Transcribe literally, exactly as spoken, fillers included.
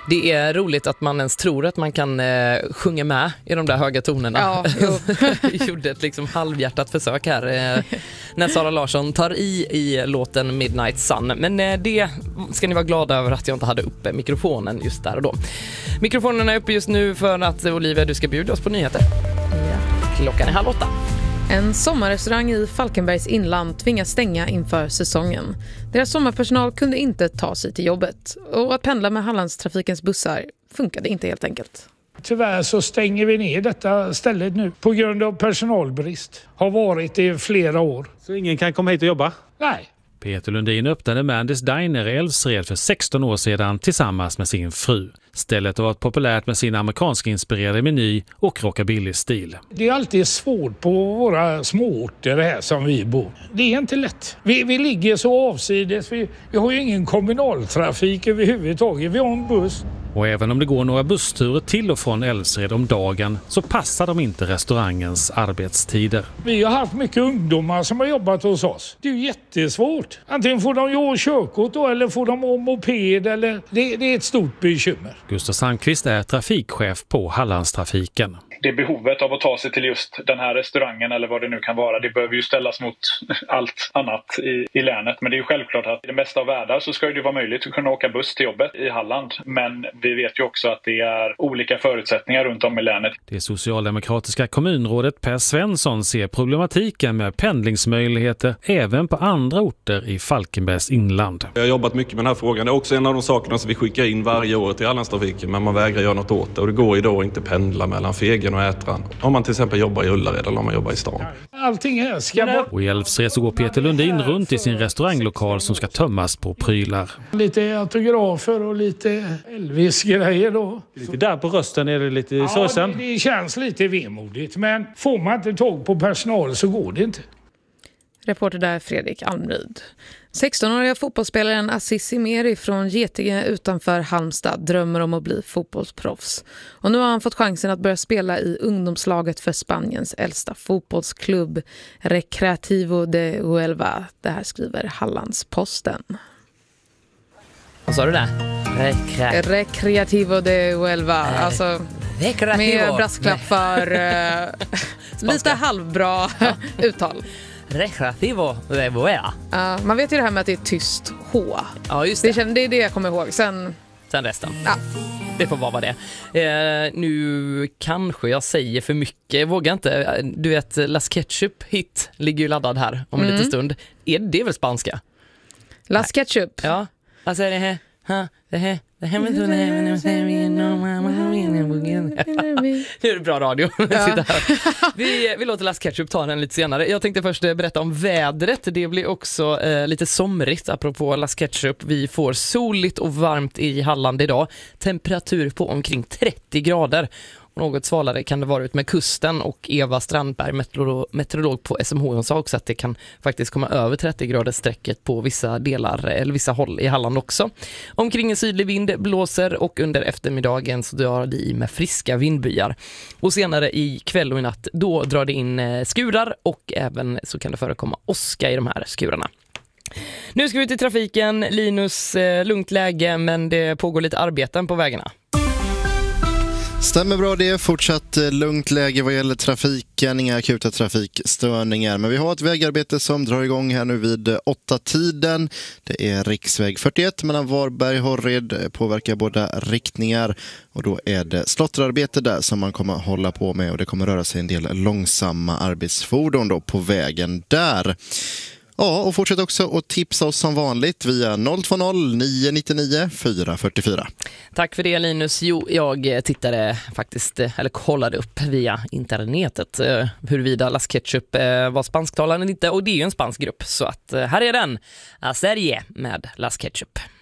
Det är roligt att man ens tror att man kan eh, sjunga med i de där höga tonerna. Ja, jo. Gjorde ett liksom halvhjärtat försök här eh, när Sara Larsson tar i i låten Midnight Sun. Men eh, det ska ni vara glada över att jag inte hade uppe mikrofonen just där och då. Mikrofonen är uppe just nu för att Olivia, du ska bjuda oss på nyheter. Ja. Klockan är halv åtta. En sommarrestaurang i Falkenbergs inland tvingas stänga inför säsongen. Deras sommarpersonal kunde inte ta sig till jobbet. Och att pendla med Hallandstrafikens bussar funkade inte helt enkelt. Tyvärr så stänger vi ner detta stället nu på grund av personalbrist. Har varit i flera år. Så ingen kan komma hit och jobba? Nej. Peter Lundin öppnade Mandys Diner i Älvsred för sexton år sedan tillsammans med sin fru. Stället har varit populärt med sin amerikansk inspirerade meny och rockabilly-stil. Det är alltid svårt på våra småorter här som vi bor. Det är inte lätt. Vi, vi ligger så avsides. Vi, vi har ju ingen kommunaltrafik överhuvudtaget. Vi har en buss. Och även om det går några bussturer till och från Älvsred om dagen så passar de inte restaurangens arbetstider. Vi har haft mycket ungdomar som har jobbat hos oss. Det är ju jättesvårt. Antingen får de ju körkort då, eller får de moped. Eller... Det, det är ett stort bekymmer. Gustav Sandqvist är trafikchef på Hallandstrafiken. Det behovet av att ta sig till just den här restaurangen eller vad det nu kan vara, det behöver ju ställas mot allt annat i, i länet. Men det är ju självklart att i det mesta av världar så ska det vara möjligt att kunna åka buss till jobbet i Halland. Men vi vet ju också att det är olika förutsättningar runt om i länet. Det socialdemokratiska kommunrådet Per Svensson ser problematiken med pendlingsmöjligheter även på andra orter i Falkenbergs inland. Jag har jobbat mycket med den här frågan. Det är också en av de sakerna som vi skickar in varje år till Hallandstrafiken, men man vägrar göra något åt det. Och det går ju då inte pendla mellan Fegen och Ätran. Om man till exempel jobbar i Ullared eller om man jobbar i stan. Allting här ska vara... Och i Älvsred så går Peter Lundin runt i sin restauranglokal som ska tömmas på prylar. Lite autografer och lite Elvis-grejer då. Lite där på rösten är det lite ja, sorgsen. Det, det känns lite vemodigt, men får man inte tag på personal så går det inte. Reporter där Fredrik Almryd. sexton-åriga fotbollsspelaren Aziz Meri från Getinge utanför Halmstad drömmer om att bli fotbollsproffs. Och nu har han fått chansen att börja spela i ungdomslaget för Spaniens äldsta fotbollsklubb Recreativo de Huelva. Det här skriver Hallandsposten. Vad sa du där? Rekre- Recreativo de Huelva. Äh, alltså Recreativo. med brasklapp för uh, lite halvbra uttal. Recreativo de Huelva. Ja, man vet ju det här med att det är tyst H. Ja, just det. Det, känner, det är det jag kommer ihåg. Sen, Sen resten. ja. Det får vara vad det är. Eh, nu kanske jag säger för mycket. Jag vågar inte. Du vet, Las Ketchup hit ligger ju laddad här om en Mm. liten stund. Är det väl spanska? Las Ketchup. Ja. Alltså det här. Ha, det här. Det här med det är bra radio. Ja. vi, vi låter Las Ketchup ta den lite senare. Jag tänkte först berätta om vädret. Det blir också eh, lite somrigt apropå Las Ketchup. Vi får soligt och varmt i Halland idag. Temperatur på omkring trettio grader. Och något svalare kan det vara ut med kusten, och Eva Strandberg, meteorolog, meteorolog på S M H, hon sa också att det kan faktiskt komma över trettio graders strecket på vissa delar eller vissa håll i Halland också. Omkring en sydlig vind blåser, och under eftermiddagen så drar det i med friska vindbyar. Och senare i kväll och i natt då drar det in skurar, och även så kan det förekomma åska i de här skurarna. Nu ska vi till trafiken. Linus, lugnt läge, men det pågår lite arbeten på vägarna. Stämmer bra det. Fortsatt lugnt läge vad gäller trafiken. Inga akuta trafikstörningar. Men vi har ett vägarbete som drar igång här nu vid åtta tiden. Det är riksväg fyrtioett mellan Varberg och Horred. Påverkar båda riktningar. Och då är det slotterarbete där som man kommer hålla på med. Och det kommer röra sig en del långsamma arbetsfordon då på vägen där. Ja, och fortsätt också att tipsa oss som vanligt via noll två noll nio nio nio fyra fyra fyra. Tack för det, Linus. Jo, jag tittade faktiskt, eller kollade upp via internetet huruvida Las Ketchup var spansktalande eller inte, och det är ju en spansk grupp, så att här är den, Serie med Las Ketchup.